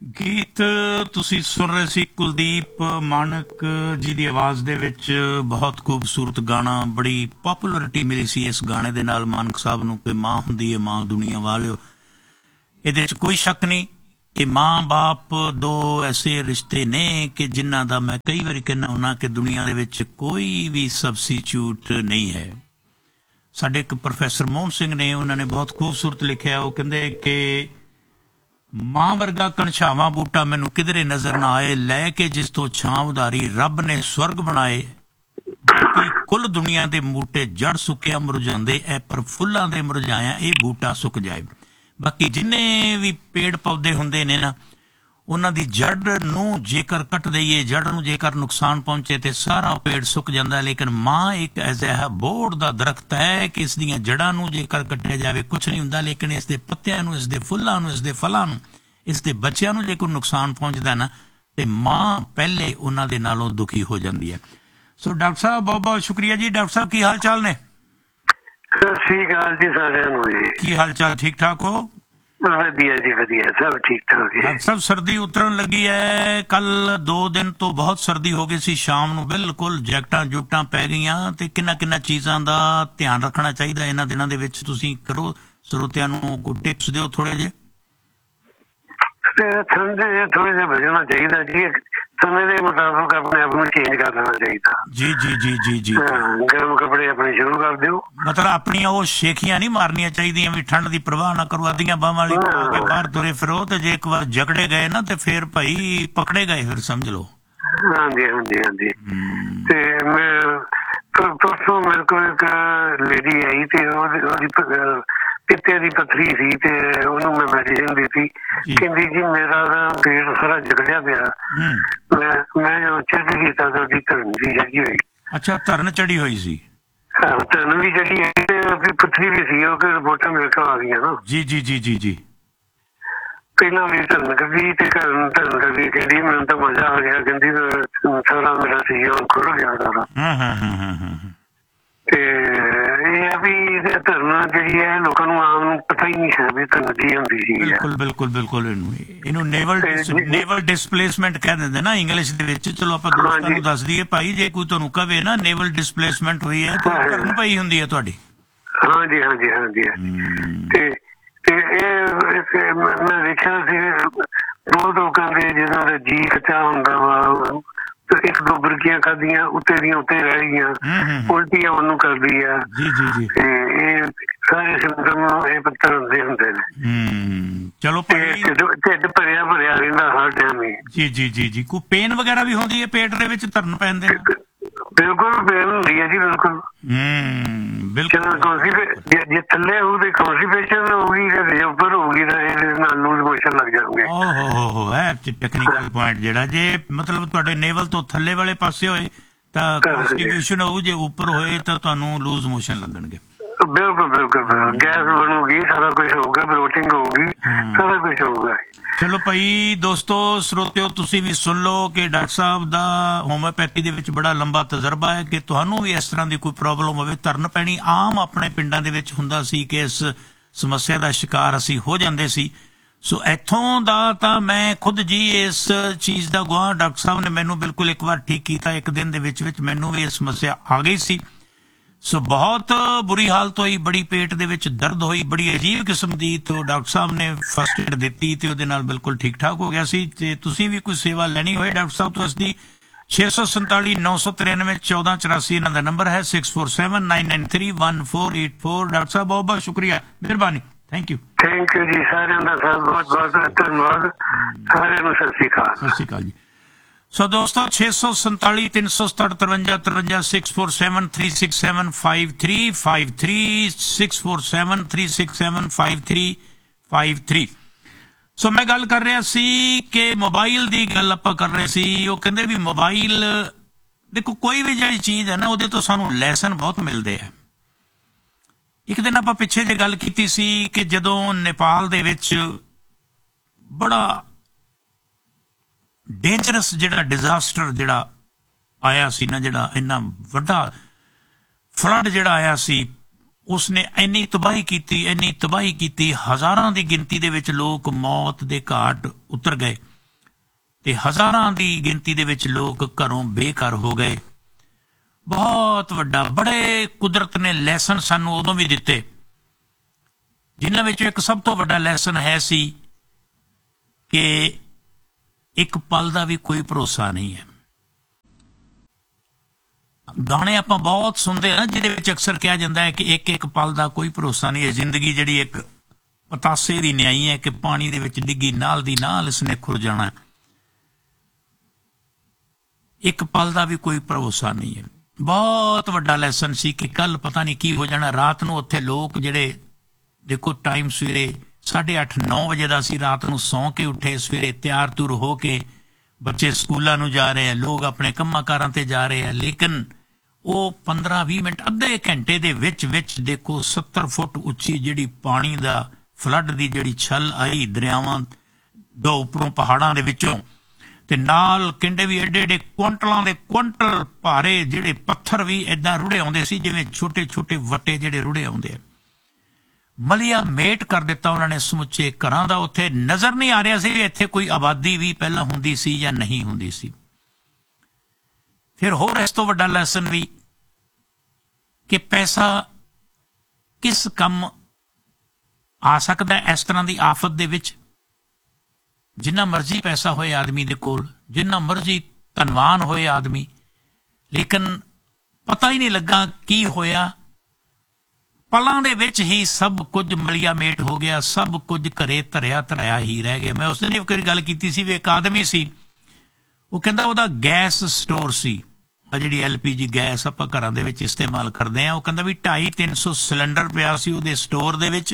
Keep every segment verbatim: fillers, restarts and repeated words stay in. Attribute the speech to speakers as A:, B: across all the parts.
A: ਗੀਤ ਤੁਸੀਂ ਸੁਣ ਰਹੇ ਸੀ ਕੁਲਦੀਪ ਮਾਨਕ ਜੀ ਦੀ ਆਵਾਜ਼ ਦੇ ਵਿੱਚ। ਬਹੁਤ ਖੂਬਸੂਰਤ ਗਾਣਾ, ਬੜੀ ਪਪੂਲਰਿਟੀ ਮਿਲੀ ਸੀ ਇਸ ਗਾਣੇ ਦੇ ਨਾਲ ਮਾਨਕ ਸਾਹਿਬ ਨੂੰ ਕਿ ਮਾਂ ਹੁੰਦੀ ਹੈ ਮਾਂ ਦੁਨੀਆ ਵਾਲਿਓ। ਇਹਦੇ 'ਚ ਕੋਈ ਸ਼ੱਕ ਨਹੀਂ ਕਿ ਮਾਂ ਬਾਪ ਦੋ ਐਸੇ ਰਿਸ਼ਤੇ ਨੇ ਕਿ ਜਿਨ੍ਹਾਂ ਦਾ ਮੈਂ ਕਈ ਵਾਰੀ ਕਹਿੰਦਾ ਹੁੰਦਾ ਕਿ ਦੁਨੀਆ ਦੇ ਵਿੱਚ ਕੋਈ ਵੀ ਸਬਸਟੀਚਿਊਟ ਨਹੀਂ ਹੈ। ਸਾਡੇ ਇੱਕ ਪ੍ਰੋਫੈਸਰ ਮੋਹਨ ਸਿੰਘ ਨੇ, ਉਹਨਾਂ ਨੇ ਬਹੁਤ ਖੂਬਸੂਰਤ ਲਿਖਿਆ। ਉਹ ਕਹਿੰਦੇ ਕਿ ਮਾਂ ਵਰਗਾ ਕਣਛਾਵਾਂ ਬੂਟਾ ਮੈਨੂੰ ਕਿਧਰੇ ਨਜ਼ਰ ਨਾ ਆਏ, ਲੈ ਕੇ ਜਿਸ ਤੋਂ ਛਾਂ ਉਧਾਰੀ ਰੱਬ ਨੇ ਸਵਰਗ ਬਣਾਏ। ਕੁੱਲ ਦੁਨੀਆ ਦੇ ਬੂਟੇ ਜੜ ਸੁੱਕਿਆ ਮੁਰਝਾਉਂਦੇ ਐ, ਪਰ ਫੁੱਲਾਂ ਦੇ ਮੁਰਝਾਇਆ ਇਹ ਬੂਟਾ ਸੁੱਕ ਜਾਏ। ਬਾਕੀ ਜਿੰਨੇ ਵੀ ਪੇੜ ਪੌਦੇ ਹੁੰਦੇ ਨੇ ਨਾ, ਉਹਨਾਂ ਦੀ ਜੜ ਨੂੰ ਜੇਕਰ ਕੱਟ ਦਈਏ, ਜੜ ਨੂੰ ਜੇਕਰ ਨੁਕਸਾਨ ਪਹੁੰਚੇ ਤੇ ਸਾਰਾ ਪੇੜ ਸੁੱਕ ਜਾਂਦਾ। ਲੇਕਿਨ ਮਾਂ ਇੱਕ ਅਜਿਹਾ ਬੋੜ ਦਾ ਦਰਖਤ ਹੈ ਕਿ ਇਸ ਦੀਆਂ ਜੜ੍ਹਾਂ ਨੂੰ ਜੇਕਰ ਕੱਟਿਆ ਜਾਵੇ ਕੁਛ ਨਹੀਂ ਹੁੰਦਾ, ਲੇਕਿਨ ਇਸ ਦੇ ਪੱਤਿਆਂ ਨੂੰ, ਇਸ ਦੇ ਫੁੱਲਾਂ ਨੂੰ, ਇਸ ਦੇ ਫਲਾਂ ਨੂੰ, ਇਸ ਦੇ ਬੱਚਿਆਂ ਨੂੰ ਜੇ ਕੋਈ ਨੁਕਸਾਨ ਪਹੁੰਚਦਾ ਨਾ ਤੇ ਮਾਂ ਪਹਿਲੇ ਉਹਨਾਂ ਦੇ ਨਾਲੋਂ ਦੁਖੀ ਹੋ ਜਾਂਦੀ ਹੈ। ਸੋ ਡਾਕਟਰ ਸਾਹਿਬ ਬਹੁਤ ਬਹੁਤ ਸ਼ੁਕਰੀਆ ਜੀ। ਡਾਕਟਰ ਸਾਹਿਬ ਕੀ ਹਾਲ ਚਾਲ ਨੇ?
B: ਸਤਿ ਸ੍ਰੀ ਅਕਾਲ ਜੀ ਸਾਰਿਆਂ ਨੂੰ।
A: ਕੀ ਹਾਲ ਚਾਲ? ਠੀਕ ਠਾਕ ਹੋ?
B: ਵਧੀਆ ਜੀ ਵਧੀਆ, ਸਭ ਠੀਕ ਠਾਕ ਹੈ।
A: ਸਭ ਸਰਦੀ ਉਤਰਨ ਲੱਗੀ ਹੈ। ਕੱਲ ਦੋ ਦਿਨ ਤੋਂ ਬਹੁਤ ਸਰਦੀ ਹੋ ਗਈ ਸੀ, ਸ਼ਾਮ ਨੂੰ ਬਿਲਕੁਲ ਜੈਕਟਾਂ ਜੁਕਟਾਂ ਪੈ ਗਈਆਂ। ਤੇ ਕਿੰਨਾ ਕਿੰਨਾ ਚੀਜ਼ਾਂ ਦਾ ਧਿਆਨ ਰੱਖਣਾ ਚਾਹੀਦਾ ਇਹਨਾਂ ਦਿਨਾਂ ਦੇ ਵਿੱਚ? ਤੁਸੀਂ ਕਰੋ, ਸਰੋਤਿਆਂ ਨੂੰ ਕੋਈ ਟਿਪਸ ਦਿਓ ਥੋੜੇ ਜਿਹੇ।
B: ਠੰਡ ਥੋੜੇ ਜਿਹਾ ਬਚਣਾ ਚਾਹੀਦਾ ਜੀ, ਸਮੇਂ ਦੇ ਮੁਤਾਬਕ ਆਪਣੇ ਆਪ ਨੂੰ ਚੇਂਜ ਕਰ ਲੈਣਾ ਚਾਹੀਦਾ।
A: ਜੀ ਜੀ ਜੀ ਜੀ ਜੀ
B: ਗਰਮ ਕੱਪੜੇ ਆਪਣੇ ਸ਼ੁਰੂ ਕਰ ਦਿਓ।
A: ਮਤਲਬ ਆਪਣੀਆਂ ਉਹ ਸ਼ੇਖੀਆਂ ਨਹੀਂ ਮਾਰਨੀਆਂ ਚਾਹੀਦੀਆਂ ਵੀ ਠੰਡ ਦੀ ਪ੍ਰਵਾਹ ਨਾ ਕਰੋ, ਅੱਧੀਆਂ ਬਾਹਾਂ ਵਾਲੀ ਪਾ ਕੇ ਬਾਹਰ ਤੁਰੇ ਫਿਰੋ। ਤੇ ਜੇ ਇੱਕ ਵਾਰ ਜਕੜੇ ਗਏ ਨਾ ਤੇ ਫਿਰ ਭਾਈ ਪਕੜੇ ਗਏ, ਫਿਰ ਸਮਝ ਲਓ।
B: ਹਾਂਜੀ ਹਾਂਜੀ ਹਾਂਜੀ। ਤੇ ਮੈਂ ਪਰਸੋਂ ਮੇਰੇ ਕੋਲ ਇੱਕ ਲੇਡੀ ਆਈ ਤੇ ਉਹਦੀ ਪਿੱਤੇ ਦੀ ਪੱਥਰੀ ਸੀ ਤੇ ਉਹਨੂੰ ਮੈਂ ਮੈਡੀਸਿਨ ਦਿੱਤੀ। ਕਹਿੰਦੀ ਜੀ ਮੇਰਾ ਪੇਟ ਸਾਰਾ ਜਕੜਿਆ ਪਿਆ। ਮੈਂ ਮੈਂ ਜਦੋਂ ਚੈੱਕ ਕੀਤਾ ਤਾਂ ਉਹਦੀ ਧਰਨ ਵੀ ਚੜੀ ਹੋਈ।
A: ਅੱਛਾ, ਧਰਨ ਚੜੀ ਹੋਈ ਸੀ?
B: ਹਾਂ, ਧਰਨ ਵੀ ਚੜੀ ਹੋਈ ਤੇ ਪੱਥਰੀ ਵੀ ਸੀ। ਉਹ ਕਿ ਰਿਪੋਰਟਾਂ ਮੇਰੇ ਕੋਲ ਆ ਗਈਆਂ ਨਾ। ਜੀ
A: ਜੀ ਜੀ ਜੀ ਜੀ।
B: ਪਹਿਲਾਂ ਵੀ ਧਰਨ ਕੱਢੀ ਤੇ ਧਰਨ ਧਰਨ ਕੱਢੀ। ਕਹਿੰਦੀ ਮੈਨੂੰ ਤਾਂ ਮਜ਼ਾ ਆ ਗਿਆ। ਕਹਿੰਦੀ ਸਾਰਾ ਮੇਰਾ ਸੀ ਉਹ ਖੁੱਲ ਗਿਆ ਸਾਰਾ। ਹਾਂ ਹਾਂ ਹਾਂ ਹਾਂ ਹਾਂ। ਤੇ ਇਹ ਆ ਵੀ ਧਰਨ ਜਿਹੜੀ ਹੈ ਲੋਕਾਂ ਨੂੰ ਆਮ ਨੂੰ ਪਤਾ ਹੀ ਨਹੀਂ ਹੈ ਵੀ ਧਰਨ ਕੀ ਹੁੰਦੀ ਸੀ।
A: ਬਿਲਕੁਲ ਬਿਲਕੁਲ ਬਿਲਕੁਲ। ਇਹਨੂੰ ਇਹਨੂੰ ਨੇਵਲ ਨੇਵਲ ਡਿਸਪਲੇਸਮੈਂਟ ਕਹਿ ਦਿੰਦੇ ਨਾ ਇੰਗਲਿਸ਼ ਦੇ ਵਿੱਚ। ਚਲੋ ਆਪਾਂ ਦੋਸਤਾਂ ਨੂੰ ਦੱਸ ਦਈਏ ਭਾਈ, ਜੇ ਕੋਈ ਤੁਹਾਨੂੰ ਕਵੇ ਨਾ ਨੇਵਲ ਡਿਸਪਲੇਸਮੈਂਟ ਹੋਈ ਹੈ ਤਾਂ ਧਰਨ ਪਈ ਹੁੰਦੀ ਹੈ ਤੁਹਾਡੀ। ਹਾਂਜੀ ਹਾਂਜੀ ਹਾਂਜੀ। ਤੇ ਤੇ ਇਹ ਮੈਂ ਦੇਖਿਆ ਸੀ ਬਹੁਤ ਲੋਕਾਂ ਦੇ ਜਿਹਨਾਂ ਦਾ ਜੀ ਕੱਚਾ ਹੁੰਦਾ ਵਾ, ਇੱਕ ਦੋ ਬੁਰਕੀਆਂ ਖਾਧੀਆਂ ਉੱਤੇ ਦੀਆਂ ਉੱਤੇ ਰਹਿ ਗਈਆਂ, ਉਲਟੀਆਂ ਉਹਨੂੰ ਕਰਦੀ ਆ। ਤੇ ਇਹ ਸਾਰੇ ਸਿੰਪਟਮ ਇਹ ਪੱਤਰ ਹੁੰਦੇ ਹੁੰਦੇ ਨੇ। ਚਲੋ ਢਿੱਡ ਭਰਿਆ ਭਰਿਆ ਰਹਿੰਦਾ ਹਰ ਟਾਈਮ ਹੀ। ਜੀ ਜੀ ਜੀ ਜੀ। ਕੋਈ ਪੇਨ ਵਗੈਰਾ ਵੀ ਹੁੰਦੀ ਹੈ ਪੇਟ ਦੇ ਵਿੱਚ ਧਰਨ ਪੈਣ ਦੇ? ਬਿਲਕੁਲ ਪੇਨ ਹੁੰਦੀ ਹੈ ਜੀ, ਬਿਲਕੁਲ ਬਿਲਕੁਲ। ਜੇ ਥੱਲੇ ਹੋਊ ਤੇ ਕੌਂਸਟੀਪੇਸ਼ਨ ਹੋਊਗੀ, ਜੇ ਉੱਪਰ ਹੋਊਗੀ ਤਾਂ ਇਹਦੇ ਨਾਲ ਲੂਜ਼ ਮੋਸ਼ਨ ਲੱਗ ਜਾਣਗੇ। ਓਹ ਹੋ ਹੋ, ਇਹ ਟੈਕਨੀਕਲ ਪੁਆਇੰਟ ਜਿਹੜਾ, ਜੇ ਮਤਲਬ ਤੁਹਾਡੇ ਨੇਵਲ ਤੋਂ ਥੱਲੇ ਵਾਲੇ ਪਾਸੇ ਹੋਏ ਤਾਂ ਕੌਂਸਟੀਪੇਸ਼ਨ ਹੋਊ, ਜੇ ਉੱਪਰ ਹੋਏ ਤਾਂ ਤੁਹਾਨੂੰ ਲੂਜ਼ ਮੋਸ਼ਨ ਲੱਗਣਗੇ। ਬਿਲਕੁਲ ਬਿਲਕੁਲ। ਗੈਸ ਬਣੂਗੀ, ਸਾਰਾ ਕੁਛ ਹੋਊਗਾ, ਬਲੋਟਿੰਗ ਹੋਊਗੀ, ਸਾਰਾ ਕੁਛ ਹੋਊਗਾ। ਚਲੋ ਭਾਈ ਦੋਸਤੋ ਸਰੋਤਿਓ, ਤੁਸੀਂ ਵੀ ਸੁਣ ਲਓ ਕਿ ਡਾਕਟਰ ਸਾਹਿਬ ਦਾ ਹੋਮਿਓਪੈਥੀ ਦੇ ਵਿੱਚ ਬੜਾ ਲੰਬਾ ਤਜਰਬਾ ਹੈ। ਕਿ ਤੁਹਾਨੂੰ ਵੀ ਇਸ ਤਰ੍ਹਾਂ ਦੀ ਕੋਈ ਪ੍ਰੋਬਲਮ ਹੋਵੇ, ਧਰਨ ਪੈਣੀ ਆਮ ਆਪਣੇ ਪਿੰਡਾਂ ਦੇ ਵਿੱਚ ਹੁੰਦਾ ਸੀ ਕਿ ਇਸ ਸਮੱਸਿਆ ਦਾ ਸ਼ਿਕਾਰ ਅਸੀਂ ਹੋ ਜਾਂਦੇ ਸੀ। ਸੋ ਇੱਥੋਂ ਦਾ ਤਾਂ ਮੈਂ ਖੁਦ ਜੀ ਇਸ ਚੀਜ਼ ਦਾ ਗਵਾਹ। ਡਾਕਟਰ ਸਾਹਿਬ ਨੇ ਮੈਨੂੰ ਬਿਲਕੁਲ ਇੱਕ ਵਾਰ ਠੀਕ ਕੀਤਾ, ਇੱਕ ਦਿਨ ਦੇ ਵਿੱਚ ਵਿੱਚ ਮੈਨੂੰ ਵੀ ਇਹ ਸਮੱਸਿਆ ਆ ਗਈ ਸੀ। ਸੋ ਬਹੁਤ ਬੁਰੀ ਹਾਲਤ ਹੋਈ, ਬੜੀ ਪੇਟ ਦੇ ਵਿੱਚ ਦਰਦ ਹੋਈ, ਬੜੀ ਅਜੀਬ ਕਿਸਮ ਦੀ। ਤੋਂ ਡਾਕਟਰ ਸਾਹਿਬ ਨੇ ਫਸਟ ਏਡ ਦਿੱਤੀ ਤੇ ਉਹਦੇ ਨਾਲ ਬਿਲਕੁਲ ਠੀਕ ਠਾਕ ਹੋ ਗਿਆ ਸੀ। ਤੇ ਤੁਸੀਂ ਵੀ ਕੋਈ ਸੇਵਾ ਲੈਣੀ ਹੋਏ ਡਾਕਟਰ ਸਾਹਿਬ ਤੋਂ, ਇਸਦੀ ਛੇ ਸੌ ਸੰਤਾਲੀ ਨੌ ਸੌ ਤਰਾਨਵੇਂ ਚੌਦਾਂ ਚੁਰਾਸੀ ਇਹਨਾਂ ਦਾ ਨੰਬਰ ਹੈ। Six four seven nine nine three one four eight four. Doctor ਸਾਹਿਬ ਬਹੁਤ ਬਹੁਤ ਸ਼ੁਕਰੀਆ, ਮਿਹਰਬਾਨੀ। ਥੈਂਕ ਯੂ ਥੈਂਕ ਯੂ ਜੀ। ਸਾਰਿਆਂ ਦਾ ਬਹੁਤ ਬਹੁਤ ਧੰਨਵਾਦ। ਸਾਰਿਆਂ ਨੂੰ ਸਤਿ ਸ਼੍ਰੀ ਅਕਾਲ। ਸਤਿ ਸ਼੍ਰੀ ਅਕਾਲ ਜੀ। ਸੋ ਦੋਸਤੋ ਛੇ ਸੌ ਸੰਤਾਲੀ ਤਿੰਨ ਸੌ ਸਤਾਹਠ ਤਰਵੰਜਾ ਤਰਵੰਜਾ six four seven three six seven five three five three six four seven three six seven five three five three. ਸੋ ਮੈਂ ਗੱਲ ਕਰ ਰਿਹਾ ਸੀ ਕਿ ਮੋਬਾਈਲ ਦੀ ਗੱਲ ਆਪਾਂ ਕਰ ਰਹੇ ਸੀ। ਉਹ ਕਹਿੰਦੇ ਵੀ ਮੋਬਾਈਲ ਦੇਖੋ, ਕੋਈ ਵੀ ਜਿਹੜੀ ਚੀਜ਼ ਹੈ ਨਾ ਉਹਦੇ ਤੋਂ ਸਾਨੂੰ ਲੈਸਨ ਬਹੁਤ ਮਿਲਦੇ ਆ। ਇੱਕ ਦਿਨ ਆਪਾਂ ਪਿੱਛੇ ਜੇ ਗੱਲ ਕੀਤੀ ਸੀ ਕਿ ਜਦੋਂ ਨੇਪਾਲ ਦੇ ਵਿੱਚ ਬੜਾ ਡੇਂਜਰਸ ਜਿਹੜਾ ਡਿਜ਼ਾਸਟਰ ਜਿਹੜਾ ਆਇਆ ਸੀ ਨਾ, ਜਿਹੜਾ ਇੰਨਾ ਵੱਡਾ ਫਲੱਡ ਜਿਹੜਾ ਆਇਆ ਸੀ, ਉਸਨੇ ਇੰਨੀ ਤਬਾਹੀ ਕੀਤੀ ਇੰਨੀ ਤਬਾਹੀ ਕੀਤੀ ਹਜ਼ਾਰਾਂ ਦੀ ਗਿਣਤੀ ਦੇ ਵਿੱਚ ਲੋਕ ਮੌਤ ਦੇ ਘਾਟ ਉਤਰ ਗਏ। ਤੇ ਹਜ਼ਾਰਾਂ ਦੀ ਗਿਣਤੀ ਦੇ ਵਿੱਚ ਲੋਕ ਘਰੋਂ ਬੇਘਰ ਹੋ ਗਏ। ਬਹੁਤ ਵੱਡਾ, ਬੜੇ ਕੁਦਰਤ ਨੇ ਲੈਸਨ ਸਾਨੂੰ ਉਦੋਂ ਵੀ ਦਿੱਤੇ, ਜਿਨ੍ਹਾਂ ਵਿੱਚੋਂ ਇੱਕ ਸਭ ਤੋਂ ਵੱਡਾ ਲੈਸਨ ਹੈ ਸੀ ਕਿ ਇੱਕ ਪਲ ਦਾ ਵੀ ਕੋਈ ਭਰੋਸਾ ਨਹੀਂ ਹੈ। ਗਾਣੇ ਆਪਾਂ ਬਹੁਤ ਸੁਣਦੇ ਹਾਂ ਜਿਹਦੇ ਵਿੱਚ ਅਕਸਰ ਕਿਹਾ ਜਾਂਦਾ ਹੈ ਕਿ ਇੱਕ ਇੱਕ ਪਲ ਦਾ ਕੋਈ ਭਰੋਸਾ ਨਹੀਂ ਹੈ। ਜ਼ਿੰਦਗੀ ਜਿਹੜੀ ਇੱਕ ਪਤਾਸੇ ਦੀ ਨਿਆਈ ਹੈ ਕਿ ਪਾਣੀ ਦੇ ਵਿੱਚ ਡਿੱਗੀ ਨਾਲ ਦੀ ਨਾਲ ਇਸਨੇ ਖੁਰ ਜਾਣਾ। ਇੱਕ ਪਲ ਦਾ ਵੀ ਕੋਈ ਭਰੋਸਾ ਨਹੀਂ ਹੈ। ਬਹੁਤ ਵੱਡਾ ਲੈਸਨ ਸੀ ਕਿ ਕੱਲ ਪਤਾ ਨਹੀਂ ਕੀ ਹੋ ਜਾਣਾ। ਰਾਤ ਨੂੰ ਉੱਥੇ ਲੋਕ ਜਿਹੜੇ, ਦੇਖੋ ਟਾਈਮ ਸਵੇਰੇ ਸਾਢੇ ਅੱਠ ਨੌ ਵਜੇ ਦਾ ਸੀ, ਰਾਤ ਨੂੰ ਸੌਂ ਕੇ ਉੱਠੇ, ਸਵੇਰੇ ਤਿਆਰ ਤੁਰ ਹੋ ਕੇ ਬੱਚੇ ਸਕੂਲਾਂ ਨੂੰ ਜਾ ਰਹੇ ਆ, ਲੋਕ ਆਪਣੇ ਕੰਮਾਂ ਕਾਰਾਂ ਤੇ ਜਾ ਰਹੇ ਆ। ਲੇਕਿਨ ਉਹ ਪੰਦਰਾਂ ਵੀਹ ਮਿੰਟ, ਅੱਧੇ ਘੰਟੇ ਦੇ ਵਿੱਚ ਵਿੱਚ ਦੇਖੋ ਸੱਤਰ ਫੁੱਟ ਉੱਚੀ ਜਿਹੜੀ ਪਾਣੀ ਦਾ ਫਲੱਡ ਦੀ ਜਿਹੜੀ ਛੱਲ ਆਈ ਦਰਿਆਵਾਂ ਦੋ ਉੱਪਰੋਂ ਪਹਾੜਾਂ ਦੇ ਵਿੱਚੋਂ, ਤੇ ਨਾਲ ਕਹਿੰਦੇ ਵੀ ਐਡੇ ਐਡੇ ਕੁਆਂਟਲਾਂ ਦੇ ਕੁਆਂਟਲ ਭਾਰੇ ਜਿਹੜੇ ਪੱਥਰ ਵੀ ਏਦਾਂ ਰੁੜੇ ਆਉਂਦੇ ਸੀ ਜਿਵੇਂ ਛੋਟੇ ਛੋਟੇ ਵੱਟੇ ਜਿਹੜੇ ਰੁੜੇ ਆਉਂਦੇ ਆ। ਮਲੀਆ ਮੇਟ ਕਰ ਦਿੱਤਾ ਉਹਨਾਂ ਨੇ ਸਮੁੱਚੇ ਘਰਾਂ ਦਾ। ਉੱਥੇ ਨਜ਼ਰ ਨਹੀਂ ਆ ਰਿਹਾ ਸੀ ਵੀ ਇੱਥੇ ਕੋਈ ਆਬਾਦੀ ਵੀ ਪਹਿਲਾਂ ਹੁੰਦੀ ਸੀ ਜਾਂ ਨਹੀਂ ਹੁੰਦੀ ਸੀ। ਫਿਰ ਹੋਰ ਇਸ ਤੋਂ ਵੱਡਾ ਲੈਸਨ ਵੀ ਕਿ ਪੈਸਾ ਕਿਸ ਕੰਮ ਆ ਸਕਦਾ ਇਸ ਤਰ੍ਹਾਂ ਦੀ ਆਫਤ ਦੇ ਵਿੱਚ। ਜਿੰਨਾ ਮਰਜ਼ੀ ਪੈਸਾ ਹੋਏ ਆਦਮੀ ਦੇ ਕੋਲ, ਜਿੰਨਾ ਮਰਜ਼ੀ ਧਨਵਾਨ ਹੋਏ ਆਦਮੀ, ਲੇਕਿਨ ਪਤਾ ਹੀ ਨਹੀਂ ਲੱਗਾ ਕੀ ਹੋਇਆ। ਪਲਾਂ ਦੇ ਵਿੱਚ ਹੀ ਸਭ ਕੁਝ ਮਲੀਆ ਮੇਟ ਹੋ ਗਿਆ, ਸਭ ਕੁਝ ਘਰੇ ਧਰਿਆ ਧਰਿਆ ਹੀ ਰਹਿ ਗਿਆ। ਮੈਂ ਉਸ ਦਿਨ ਇੱਕ ਗੱਲ ਕੀਤੀ ਸੀ ਵੀ ਇੱਕ ਆਦਮੀ ਸੀ, ਉਹ ਕਹਿੰਦਾ ਉਹਦਾ ਗੈਸ ਸਟੋਰ ਸੀ, ਜਿਹੜੀ ਐਲ ਪੀ ਜੀ ਗੈਸ ਆਪਾਂ ਘਰਾਂ ਦੇ ਵਿੱਚ ਇਸਤੇਮਾਲ ਕਰਦੇ ਹਾਂ। ਉਹ ਕਹਿੰਦਾ ਵੀ ਢਾਈ ਤਿੰਨ ਸੌ ਸਿਲੰਡਰ ਪਿਆ ਸੀ ਉਹਦੇ ਸਟੋਰ ਦੇ ਵਿੱਚ,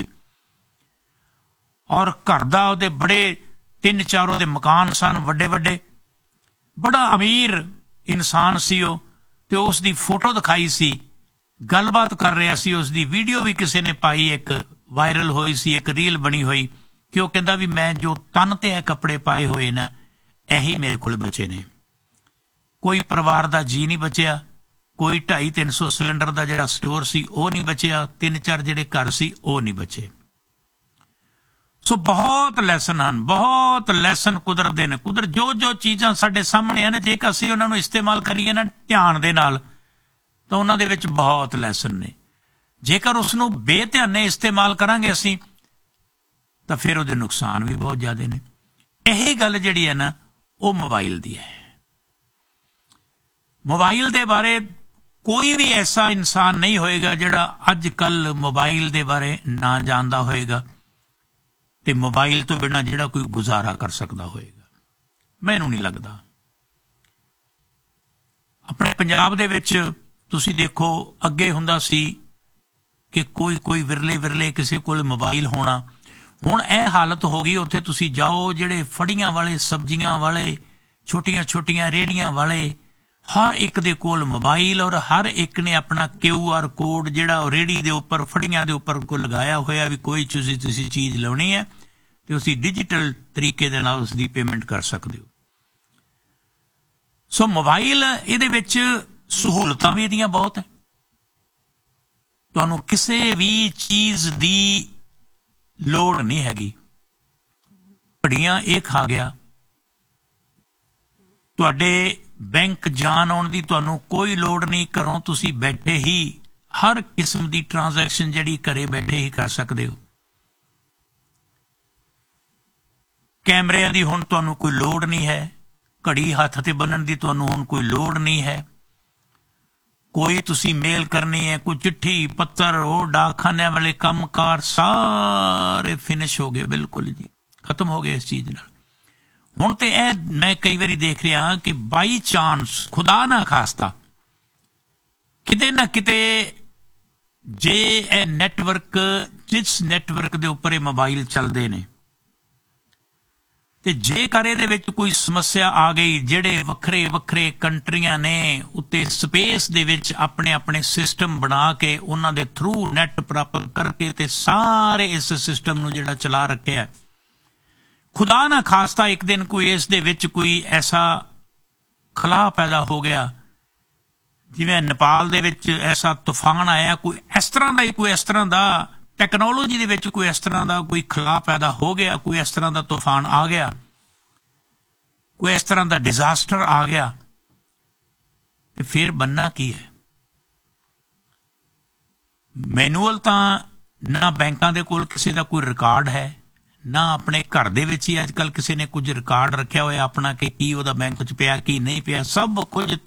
A: ਔਰ ਘਰ ਦਾ ਉਹਦੇ ਬੜੇ ਤਿੰਨ ਚਾਰ ਉਹਦੇ ਮਕਾਨ ਸਨ ਵੱਡੇ ਵੱਡੇ। ਬੜਾ ਅਮੀਰ ਇਨਸਾਨ ਸੀ ਉਹ, ਤੇ ਉਸ ਦੀ ਫੋਟੋ ਦਿਖਾਈ ਸੀ, ਗੱਲਬਾਤ ਕਰ ਰਿਹਾ ਸੀ। ਉਸ ਦੀ ਵੀਡੀਓ ਵੀ ਕਿਸੇ ਨੇ ਪਾਈ, ਇੱਕ ਵਾਇਰਲ ਹੋਈ ਸੀ, ਇੱਕ ਰੀਲ ਬਣੀ ਹੋਈ ਕਿ ਉਹ ਕਹਿੰਦਾ ਵੀ ਮੈਂ ਜੋ ਤਨ ਤੇ ਇਹ ਕੱਪੜੇ ਪਾਏ ਹੋਏ ਨਾ, ਇਹੀ ਮੇਰੇ ਕੋਲ ਬਚੇ ਨੇ। ਕੋਈ ਪਰਿਵਾਰ ਦਾ ਜੀ ਨਹੀਂ ਬਚਿਆ, ਕੋਈ ਢਾਈ ਤਿੰਨ ਸੌ ਸਿਲੰਡਰ ਦਾ ਜਿਹੜਾ ਸਟੋਰ ਸੀ ਉਹ ਨਹੀਂ ਬਚਿਆ, ਤਿੰਨ ਚਾਰ ਜਿਹੜੇ ਘਰ ਸੀ ਉਹ ਨਹੀਂ ਬਚੇ। ਸੋ ਬਹੁਤ ਲੈਸਨ ਹਨ, ਬਹੁਤ ਲੈਸਨ ਕੁਦਰਤ ਦੇ ਨੇ। ਕੁਦਰਤ ਜੋ ਜੋ ਚੀਜ਼ਾਂ ਸਾਡੇ ਸਾਹਮਣੇ ਹਨ, ਜੇਕਰ ਅਸੀਂ ਉਹਨਾਂ ਨੂੰ ਇਸਤੇਮਾਲ ਕਰੀਏ ਨਾ ਧਿਆਨ ਦੇ ਨਾਲ, ਤਾਂ ਉਹਨਾਂ ਦੇ ਵਿੱਚ ਬਹੁਤ ਲੈਸਨ ਨੇ। ਜੇਕਰ ਉਸ ਨੂੰ ਬੇਧਿਆਨੇ ਇਸਤੇਮਾਲ ਕਰਾਂਗੇ ਅਸੀਂ, ਤਾਂ ਫਿਰ ਉਹਦੇ ਨੁਕਸਾਨ ਵੀ ਬਹੁਤ ਜ਼ਿਆਦਾ ਨੇ। ਇਹ ਗੱਲ ਜਿਹੜੀ ਹੈ ਨਾ, ਉਹ ਮੋਬਾਈਲ ਦੀ ਹੈ। ਮੋਬਾਈਲ ਦੇ ਬਾਰੇ ਕੋਈ ਵੀ ਐਸਾ ਇਨਸਾਨ ਨਹੀਂ ਹੋਏਗਾ ਜਿਹੜਾ ਅੱਜ ਕੱਲ ਮੋਬਾਈਲ ਦੇ ਬਾਰੇ ਨਾ ਜਾਣਦਾ ਹੋਏਗਾ, ਤੇ ਮੋਬਾਈਲ ਤੋਂ ਬਿਨਾਂ ਜਿਹੜਾ ਕੋਈ ਗੁਜ਼ਾਰਾ ਕਰ ਸਕਦਾ ਹੋਏਗਾ। ਮੈਨੂੰ ਨਹੀਂ ਲੱਗਦਾ। ਆਪਣੇ ਪੰਜਾਬ ਦੇ ਵਿੱਚ ਤੁਸੀਂ ਦੇਖੋ, ਅੱਗੇ ਹੁੰਦਾ ਸੀ ਕਿ ਕੋਈ ਕੋਈ ਵਿਰਲੇ ਵਿਰਲੇ ਕਿਸੇ ਕੋਲ ਮੋਬਾਈਲ ਹੋਣਾ। ਹੁਣ ਇਹ ਹਾਲਤ ਹੋ ਗਈ, ਉੱਥੇ ਤੁਸੀਂ ਜਾਓ, ਜਿਹੜੇ ਫੜੀਆਂ ਵਾਲੇ, ਸਬਜ਼ੀਆਂ ਵਾਲੇ, ਛੋਟੀਆਂ ਛੋਟੀਆਂ ਰੇਹੜੀਆਂ ਵਾਲੇ, ਹਰ ਇੱਕ ਦੇ ਕੋਲ ਮੋਬਾਈਲ, ਔਰ ਹਰ ਇੱਕ ਨੇ ਆਪਣਾ ਕਿਊ ਆਰ ਕੋਡ ਜਿਹੜਾ ਉਹ ਰੇਹੜੀ ਦੇ ਉੱਪਰ, ਫੜੀਆਂ ਦੇ ਉੱਪਰ ਕੋ ਲਗਾਇਆ ਹੋਇਆ ਵੀ ਕੋਈ ਤੁਸੀਂ ਤੁਸੀਂ ਚੀਜ਼ ਲਾਉਣੀ ਹੈ ਤੇ ਤੁਸੀਂ ਡਿਜੀਟਲ ਤਰੀਕੇ ਦੇ ਨਾਲ ਉਸ ਦੀ ਪੇਮੈਂਟ ਕਰ ਸਕਦੇ ਹੋ। ਸੋ ਮੋਬਾਈਲ, ਇਹਦੇ ਵਿੱਚ ਸਹੂਲਤਾਂ ਵੀ ਇਹਦੀਆਂ ਬਹੁਤ ਹੈ। ਤੁਹਾਨੂੰ ਕਿਸੇ ਵੀ ਚੀਜ਼ ਦੀ ਲੋੜ ਨਹੀਂ ਹੈਗੀ। ਘੜੀਆਂ ਇਹ ਖਾ ਗਿਆ, ਤੁਹਾਡੇ ਬੈਂਕ ਜਾਣ ਆਉਣ ਦੀ ਤੁਹਾਨੂੰ ਕੋਈ ਲੋੜ ਨਹੀਂ। ਘਰੋਂ ਤੁਸੀਂ ਬੈਠੇ ਹੀ ਹਰ ਕਿਸਮ ਦੀ ਟ੍ਰਾਂਜੈਕਸ਼ਨ ਜਿਹੜੀ ਘਰੇ ਬੈਠੇ ਹੀ ਕਰ ਸਕਦੇ ਹੋ। ਕੈਮਰਿਆਂ ਦੀ ਹੁਣ ਤੁਹਾਨੂੰ ਕੋਈ ਲੋੜ ਨਹੀਂ ਹੈ, ਘੜੀ ਹੱਥ ਤੇ ਬੰਨਣ ਦੀ ਤੁਹਾਨੂੰ ਹੁਣ ਕੋਈ ਲੋੜ ਨਹੀਂ ਹੈ। ਕੋਈ ਤੁਸੀਂ ਮੇਲ ਕਰਨੀ ਹੈ, ਕੋਈ ਚਿੱਠੀ ਪੱਤਰ, ਉਹ ਡਾਕਖਾਨਿਆਂ ਵਾਲੇ ਕੰਮਕਾਰ ਸਾਰੇ ਫਿਨਿਸ਼ ਹੋ ਗਏ, ਬਿਲਕੁਲ ਜੀ ਖਤਮ ਹੋ ਗਏ ਇਸ ਚੀਜ਼ ਨਾਲ। ਹੁਣ ਤੇ ਇਹ ਮੈਂ ਕਈ ਵਾਰੀ ਦੇਖ ਰਿਹਾ ਕਿ ਬਾਈ ਚਾਂਸ, ਖੁਦਾ ਨਾ ਖਾਸਤਾ, ਕਿਤੇ ਨਾ ਕਿਤੇ ਜੇ ਇਹ ਨੈਟਵਰਕ, ਜਿਸ ਨੈਟਵਰਕ ਦੇ ਉੱਪਰ ਇਹ ਮੋਬਾਈਲ ਚੱਲਦੇ ਨੇ, ਤੇ ਜੇਕਰ ਇਹਦੇ ਵਿੱਚ ਕੋਈ ਸਮੱਸਿਆ ਆ ਗਈ, ਜਿਹੜੇ ਵੱਖਰੇ ਵੱਖਰੇ ਕੰਟਰੀਆਂ ਨੇ ਉੱਤੇ ਸਪੇਸ ਦੇ ਵਿੱਚ ਆਪਣੇ ਆਪਣੇ ਸਿਸਟਮ ਬਣਾ ਕੇ ਉਹਨਾਂ ਦੇ ਥਰੂ ਨੈਟ ਪ੍ਰਾਪਤ ਕਰਕੇ ਤੇ ਸਾਰੇ ਇਸ ਸਿਸਟਮ ਨੂੰ ਜਿਹੜਾ ਚਲਾ ਰੱਖਿਆ, ਖੁਦਾ ਨਾ ਖਾਸਤਾ ਇੱਕ ਦਿਨ ਕੋਈ ਇਸ ਦੇ ਵਿੱਚ ਕੋਈ ਐਸਾ ਖਲਾਅ ਪੈਦਾ ਹੋ ਗਿਆ, ਜਿਵੇਂ ਨੇਪਾਲ ਦੇ ਵਿੱਚ ਐਸਾ ਤੂਫਾਨ ਆਇਆ, ਕੋਈ ਇਸ ਤਰ੍ਹਾਂ ਦਾ ਹੀ ਕੋਈ ਇਸ ਤਰ੍ਹਾਂ ਦਾ ਟੈਕਨੋਲੋਜੀ ਦੇ ਵਿੱਚ ਕੋਈ ਇਸ ਤਰ੍ਹਾਂ ਦਾ ਕੋਈ ਖਲਾਅ ਪੈਦਾ ਹੋ ਗਿਆ, ਕੋਈ ਇਸ ਤਰ੍ਹਾਂ ਦਾ ਤੂਫਾਨ ਆ ਗਿਆ ਕੋਈ ਇਸ ਤਰ੍ਹਾਂ ਦਾ ਡਿਜ਼ਾਸਟਰ ਆ ਗਿਆ ਤੇ ਫਿਰ ਬੰਨਾ ਕੀ ਹੈ? ਮੈਨੂਅਲ ਤਾਂ ਨਾ ਬੈਂਕਾਂ ਦੇ ਕੋਲ ਕਿਸੇ ਦਾ ਕੋਈ ਰਿਕਾਰਡ ਹੈ, ਨਾ ਆਪਣੇ ਘਰ ਦੇ ਵਿੱਚ ਹੀ ਅੱਜ ਕੱਲ੍ਹ ਕਿਸੇ ਨੇ ਕੁਝ ਰਿਕਾਰਡ ਰੱਖਿਆ ਹੋਇਆ ਆਪਣਾ ਕਿ ਕੀ ਉਹਦਾ ਬੈਂਕ 'ਚ ਪਿਆ ਕੀ ਨਹੀਂ ਪਿਆ, ਸਭ ਕੁਝ